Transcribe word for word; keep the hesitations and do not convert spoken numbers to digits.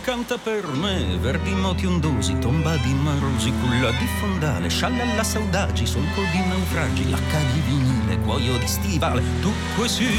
canta per me, verdi moti ondosi, tomba di marosi, culla di fondale, sciallalla saudagi, solco di naufragi, lacca di vinile, cuoio di stivale, tu così